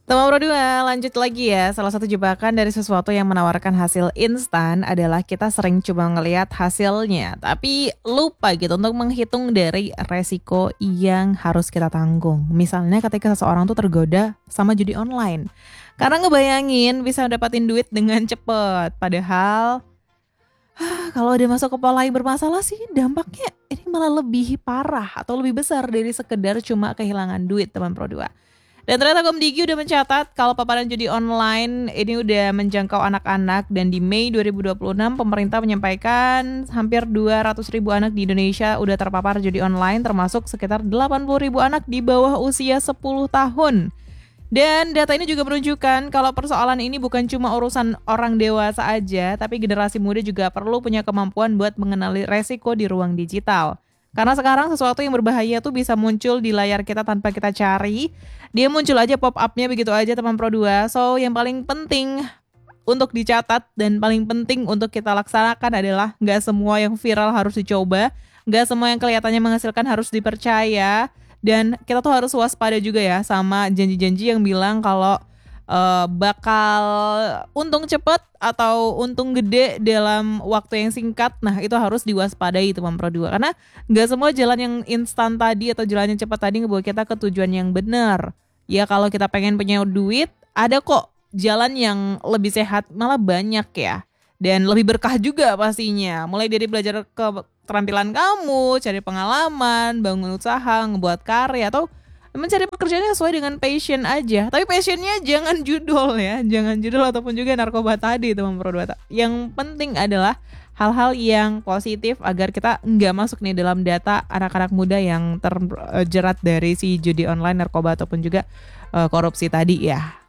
Teman Pro 2, lanjut lagi ya. Salah satu jebakan dari sesuatu yang menawarkan hasil instan adalah kita sering coba ngelihat hasilnya, tapi lupa gitu untuk menghitung dari resiko yang harus kita tanggung. Misalnya ketika seseorang tuh tergoda sama judi online. Karena ngebayangin bisa dapatin duit dengan cepet. Padahal kalau udah masuk ke pola yang bermasalah sih dampaknya ini malah lebih parah atau lebih besar dari sekedar cuma kehilangan duit teman Pro 2. Dan ternyata Komdigi udah mencatat kalau paparan judi online ini udah menjangkau anak-anak dan di Mei 2026 pemerintah menyampaikan hampir 200 ribu anak di Indonesia udah terpapar judi online termasuk sekitar 80 ribu anak di bawah usia 10 tahun. Dan data ini juga menunjukkan kalau persoalan ini bukan cuma urusan orang dewasa aja, tapi generasi muda juga perlu punya kemampuan buat mengenali resiko di ruang digital. Karena sekarang sesuatu yang berbahaya tuh bisa muncul di layar kita tanpa kita cari. Dia muncul aja pop-up-nya begitu aja teman Pro 2. So yang paling penting untuk dicatat dan paling penting untuk kita laksanakan adalah nggak semua yang viral harus dicoba. Nggak semua yang kelihatannya menghasilkan harus dipercaya. Dan kita tuh harus waspada juga ya sama janji-janji yang bilang kalau bakal untung cepet atau untung gede dalam waktu yang singkat. Nah itu harus diwaspadai teman Pro 2. Karena nggak semua jalan yang instan tadi atau jalan yang cepat tadi ngebawa kita ke tujuan yang benar. Ya kalau kita pengen punya duit, ada kok jalan yang lebih sehat, malah banyak ya. Dan lebih berkah juga pastinya. Mulai dari belajar keterampilan kamu, cari pengalaman, bangun usaha, ngebuat karya, atau mencari pekerjaan yang sesuai dengan passion aja. Tapi passionnya jangan judul ya. Jangan judul ataupun juga narkoba tadi teman Pro 2. Yang penting adalah hal-hal yang positif agar kita nggak masuk nih dalam data anak-anak muda yang terjerat dari si judi online, narkoba ataupun juga korupsi tadi ya.